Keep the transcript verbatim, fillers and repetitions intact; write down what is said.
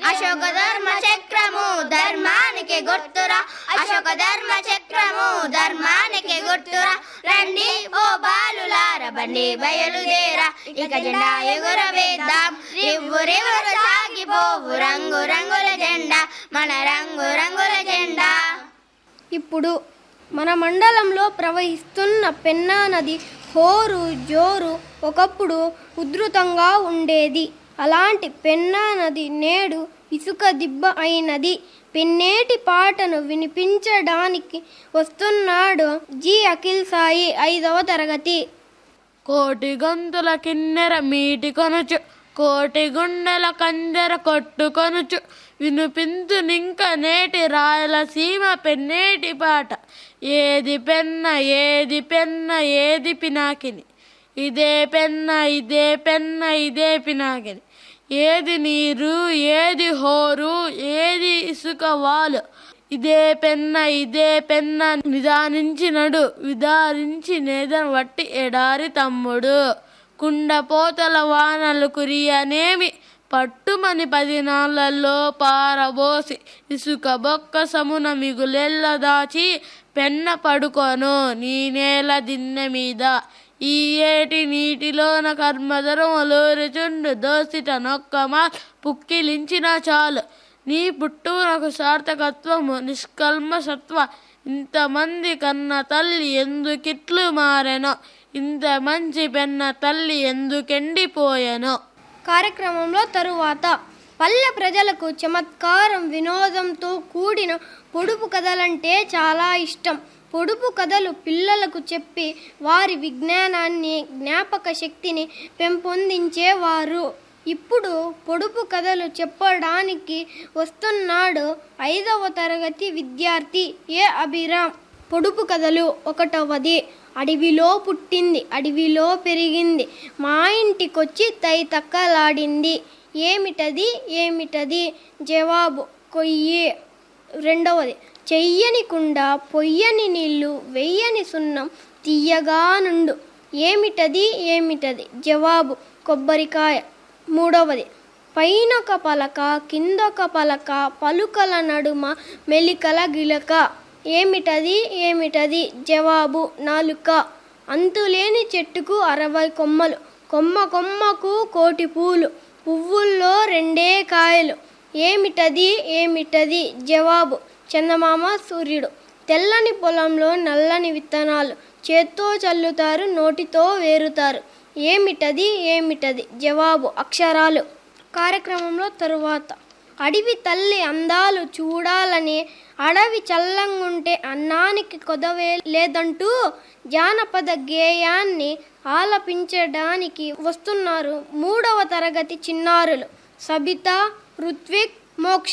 అశోక ధర్మ చక్రము ధర్మానికి గుర్తురా, అశోక ధర్మ చక్రము ధర్మానికి గుర్తురా. రండి ఓ బాలులార బండి బయలుదేరా, ఇక జెండా ఎగురవేద్దాం రివ్వు రివ్వురు సాగిపోవు రంగు రంగుల జెండా, మన రంగు రంగుల జెండా. ఇప్పుడు మన మండలంలో ప్రవహిస్తున్న పెన్నా నది హోరు జోరు ఒకప్పుడు ఉధృతంగా ఉండేది. అలాంటి పెన్నా నది నేడు ఇసుక దిబ్బ అయినది. పెన్నేటి పాటను వినిపించడానికి వస్తున్నాడు జి అఖిల్ సాయి, ఐదవ తరగతి. కోటి గొంతుల కిన్నెర మీటి కొనుచు, కోటి గుండెల కందెర కొట్టుకొనుచు, వినుపించు నింక నేటి రాయలసీమ పెన్నేటి పాట. ఏది పెన్న ఏది పెన్న ఏది పినాకిని, ఇదే పెన్న ఇదే పెన్న ఇదే పినాకిని. ఏది నీరు ఏది హోరు ఏది ఇసుక వాలు, ఇదే పెన్న ఇదే పెన్న నిదానించి నడు, విదారించి నేదన వట్టి ఎడారి తమ్ముడు. కుండపోతల వానలు కురియనేమి, పట్టుమని పది నాళ్ళల్లో పారబోసి, ఇసుక బొక్క సమున మిగులెల్ల దాచి, పెన్న పడుకోను నీ నేల దిన్నె మీద. ఈ ఏటి నీటిలోన కర్మధర్మలోరుచుండు, దోసిట నొక్కమా పుక్కిలించిన చాలు. నీ పుట్టునకు సార్థకత్వము నిష్కల్మషత్వ, ఇంతమంది కన్న తల్లి ఎందుకిట్లు మారెనో, ఇంత మంచి పెన్న తల్లి ఎందుకెండిపోయెనో. కార్యక్రమంలో తరువాత పల్లె ప్రజలకు చమత్కారం వినోదంతో కూడిన పొడుపు కథలంటే చాలా ఇష్టం. పొడుపు కథలు పిల్లలకు చెప్పి వారి విజ్ఞానాన్ని జ్ఞాపక శక్తిని పెంపొందించేవారు. ఇప్పుడు పొడుపు కథలు చెప్పడానికి వస్తున్నాడు ఐదవ తరగతి విద్యార్థి ఏ అభిరామ్. పొడుపు కథలు ఒకటవది. అడవిలో పుట్టింది అడవిలో పెరిగింది, మా ఇంటికొచ్చి తైతక్కలాడింది. ఏమిటది ఏమిటది జవాబు కొయ్యి. రెండవది. చెయ్యని కుండ పొయ్యని నీళ్లు వెయ్యని సున్నం తీయగా నుండు. ఏమిటది ఏమిటది జవాబు కొబ్బరికాయ. మూడవది. పైనొక పలక కిందొక పలక పలుకల నడుమ మెలికల గిలక. ఏమిటది ఏమిటది జవాబు నాలుక. అంతులేని చెట్టుకు అరవై కొమ్మలు, కొమ్మ కొమ్మకు కోటి పూలు, పువ్వుల్లో రెండే కాయలు. ఏమిటది ఏమిటది జవాబు చందమామ సూర్యుడు. తెల్లని పొలంలో నల్లని విత్తనాలు, చేత్తో చల్లుతారు నోటితో వేరుతారు. ఏమిటది ఏమిటది జవాబు అక్షరాలు. కార్యక్రమంలో తరువాత అడవి తల్లి అందాలు చూడాలని, అడవి చల్లంగుంటే అన్నానికి కొదవే లేదంటూ జానపద గేయాన్ని ఆలపించడానికి వస్తున్నారు మూడవ తరగతి చిన్నారులు సబిత, రుత్విక్, మోక్ష.